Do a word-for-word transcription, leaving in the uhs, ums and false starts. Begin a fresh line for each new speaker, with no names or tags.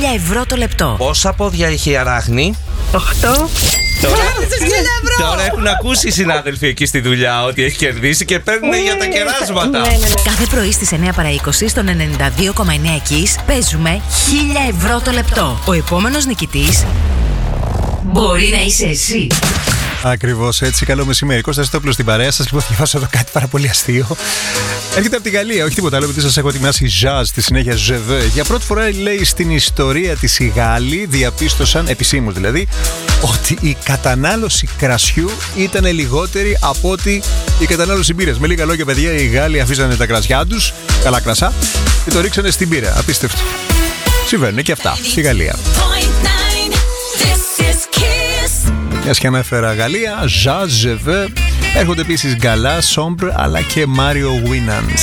χίλια ευρώ το λεπτό.
Πόσα πόδια είχε η αράχνη?
Οχτώ.
Τώρα, τώρα έχουν ακούσει οι συνάδελφοι εκεί στη δουλειά ότι έχει κερδίσει και παίρνουν για τα κεράσματα.
Ναι, ναι, ναι.
Κάθε πρωί στις εννιά παρά είκοσι στον ενενήντα δύο κόμμα εννέα Kiss παίζουμε χίλια ευρώ το λεπτό. Ο επόμενος νικητής μπορεί να είσαι εσύ.
Ακριβώς έτσι. Καλό μεσημέρι. Κώστας Τόπουλος στην παρέα σας. Λοιπόν, θα διαβάσω εδώ κάτι πάρα πολύ αστείο. Έρχεται από τη Γαλλία, όχι τίποτα άλλο, γιατί σας έχω ετοιμάσει jazz, στη συνέχεια ζεβέ. Για πρώτη φορά, λέει, στην ιστορία της οι Γάλλοι διαπίστωσαν, επισήμως δηλαδή, ότι η κατανάλωση κρασιού ήταν λιγότερη από ότι η κατανάλωση μπύρας. Με λίγα λόγια, παιδιά, οι Γάλλοι αφήσανε τα κρασιά τους, καλά κρασά, και το ρίξανε στην μπύρα. Απίστευτο. Συμβαίνουν και αυτά στη Γαλλία. Μιας και ανέφερα Γαλλία, Jazz, Ζεβέ. Έρχονται επίσης Γκαλά, Σόμπρ, αλλά και Μάριο Winans.